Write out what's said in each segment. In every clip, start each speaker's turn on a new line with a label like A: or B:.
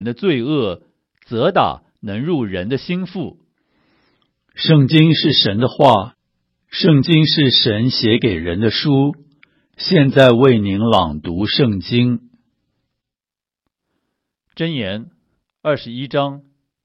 A: 的罪恶，责打能入人的心腹。
B: 圣经是神的话，圣经是神写给人的书。现在为您朗读圣经。
A: 箴言21章。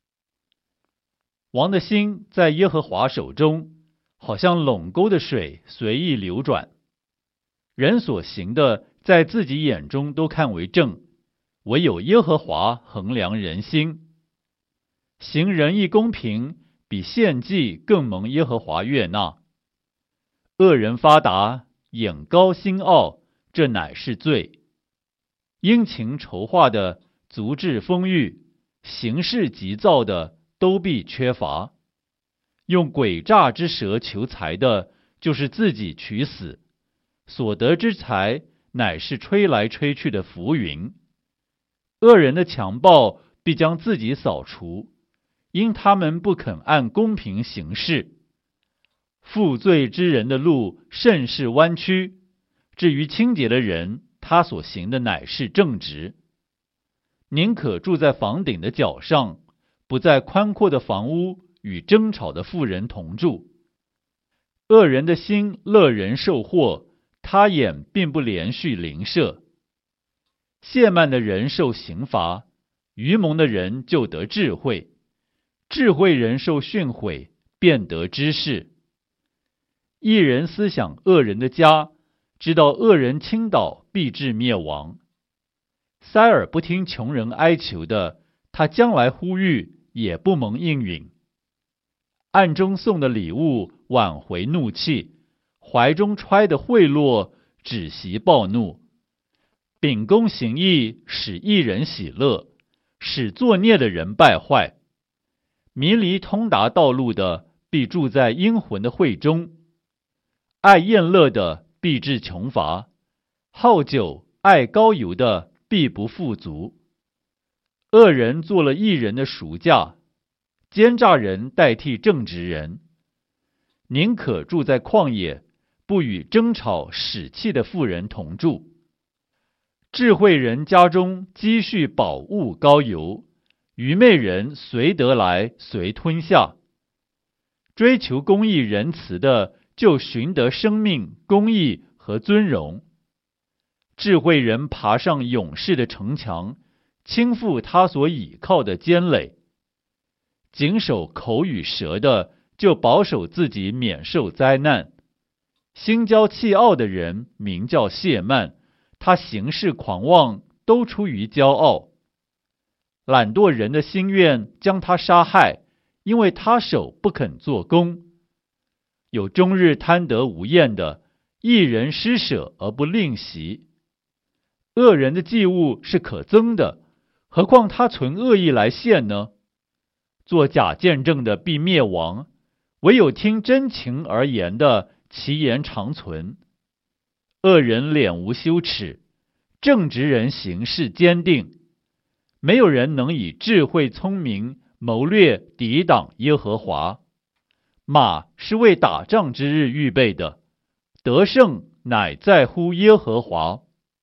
A: 王的心在耶和华手中，好像垄沟的水随意流转。人所行的，在自己眼中都看为正，唯有耶和华衡量人心。行仁义公平，比献祭更蒙耶和华悦纳。恶人发达，眼高心傲，这乃是罪。殷勤筹划的，足智丰裕，行事急躁的，都必缺乏。用诡诈之舌求财的，就是自己取死。所得之财，乃是吹来吹去的浮云。恶人的强暴必将自己扫除，因他们不肯按公平行事。负罪之人的路甚是弯曲，至于清洁的人，他所行的乃是正直。宁可住在房顶的角上，不在宽阔的房屋与争吵的妇人同住。恶人的心乐人受祸，他眼并不连续邻舍。亵慢的人受刑罚，愚蒙的人就得智慧。智慧人受训诲，便得知识。一人思想恶人的家，知道恶人倾倒必致灭亡。塞耳不听穷人哀求的，他将来呼吁也不蒙应允。暗中送的礼物挽回怒气，怀中揣的贿赂止息暴怒。秉公行义，使一人喜乐，使作孽的人败坏。迷离通达道路的，必住在阴魂的会中。爱宴乐的，必致穷乏；好酒爱膏油的，必不富足。恶人做了义人的赎价，奸诈人代替正直人。宁可住在旷野，不与争吵使气的妇人同住。智慧人家中积蓄宝物膏油，愚昧人随得来随吞下。追求公义仁慈的，就寻得生命、公义和尊荣。智慧人爬上勇士的城墙，倾覆他所倚靠的坚垒。谨守口与舌的，就保守自己免受灾难。心骄气傲的人名叫谢曼，他行事狂妄，都出于骄傲。懒惰人的心愿将他杀害，因为他手不肯做工。有终日贪得无厌的，一人施舍而不吝惜。恶人的祭物是可憎的，何况他存恶意来献呢？做假见证的必灭亡，唯有听真情而言的，其言长存。恶人脸无羞耻，正直人行事坚定。没有人能以智慧聪明谋略抵挡耶和华。马是为打仗之日预备的，得胜乃在乎耶和华。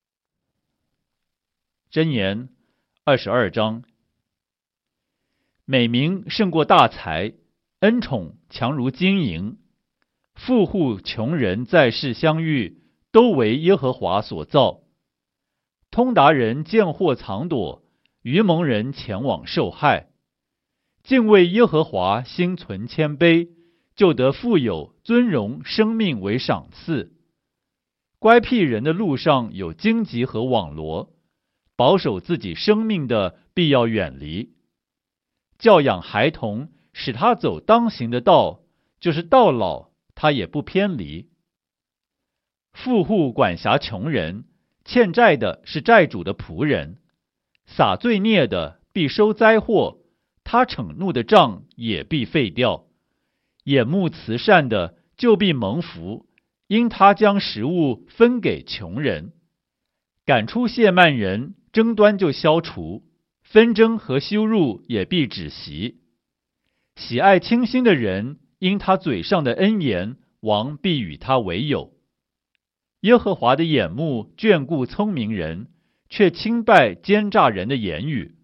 A: 箴言22章。美名胜过大财，恩宠强如金银。富户穷人在世相遇，都为耶和华所造。通达人见祸藏躲，愚蒙人前往受害。敬畏耶和华，心存谦卑，就得富有尊荣生命为赏赐。乖僻人的路上有荆棘和网罗，保守自己生命的必要远离。教养孩童，使他走当行的道，就是到老他也不偏离。富户管辖穷人，欠债的是债主的仆人。撒罪孽的必收灾祸，他惩怒的杖也必废掉。眼目慈善的就必蒙福，因他将食物分给穷人。赶出亵慢人，争端就消除，纷争和羞辱也必止息。喜爱清心的人，因他嘴上的恩言，王必与他为友。耶和华的眼目眷顾聪明人，却轻拜奸诈人的言语。